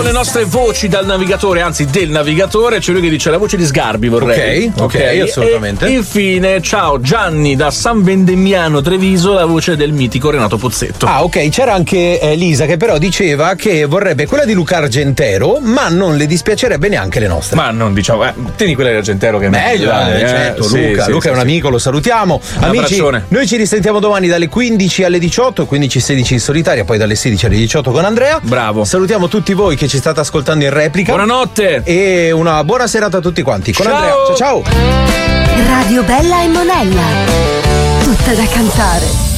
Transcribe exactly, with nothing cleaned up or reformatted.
le nostre voci dal navigatore, anzi del navigatore. C'è lui che dice la voce di Sgarbi, vorrei. Ok, ok, okay, assolutamente. E infine, ciao Gianni da San Vendemmiano Treviso, la voce del mitico Renato Pozzetto. Ah, ok, c'era anche eh, Lisa che però diceva che vorrebbe quella di Luca Argentero, ma non le dispiacerebbe neanche le nostre. Ma non diciamo, eh, tieni quella di Argentero che è meglio, meglio, eh, certo, sì, Luca, sì, Luca sì, è un sì. amico, lo salutiamo. Un Amici, abbraccione. noi ci risentiamo domani dalle quindici alle diciotto, quindici sedici in solitaria, poi dalle sedici alle diciotto con Andrea. Bravo. Salutiamo tutti voi che ci state ascoltando in replica. Buonanotte e una buona serata a tutti quanti. Con ciao. Andrea. Ciao ciao. Radio Bella e Monella. Tutta da cantare.